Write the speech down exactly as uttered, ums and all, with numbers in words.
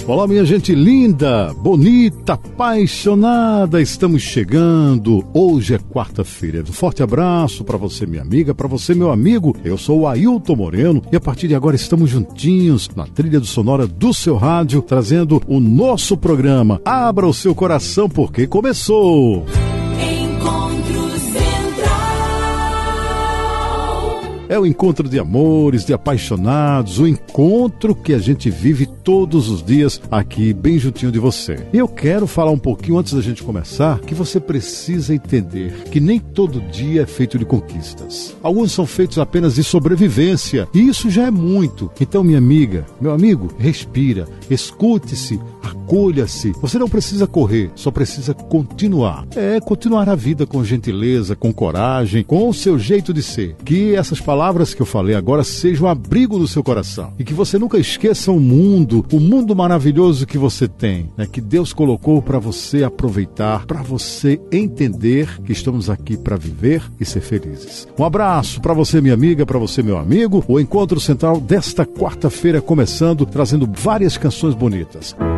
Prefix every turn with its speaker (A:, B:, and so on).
A: Olá, minha gente linda, bonita, apaixonada, estamos chegando. Hoje é quarta-feira. Um forte abraço para você, minha amiga, para você, meu amigo. Eu sou o Ailton Moreno e a partir de agora estamos juntinhos na trilha do sonora do seu rádio, trazendo o nosso programa. Abra o seu coração porque começou. É o encontro de amores, de apaixonados, o encontro que a gente vive todos os dias aqui, bem juntinho de você. E eu quero falar um pouquinho, antes da gente começar, que você precisa entender que nem todo dia é feito de conquistas. Alguns são feitos apenas de sobrevivência, e isso já é muito. Então, minha amiga, meu amigo, respira, escute-se, acolha-se. Você não precisa correr, só precisa continuar. É, continuar a vida com gentileza, com coragem, com o seu jeito de ser. Que essas palavras palavras que eu falei agora sejam um abrigo no seu coração e que você nunca esqueça o mundo, o mundo maravilhoso que você tem, né? Que Deus colocou para você aproveitar, para você entender que estamos aqui para viver e ser felizes. Um abraço para você, minha amiga, para você, meu amigo. O Encontro Central desta quarta-feira começando, trazendo várias canções bonitas.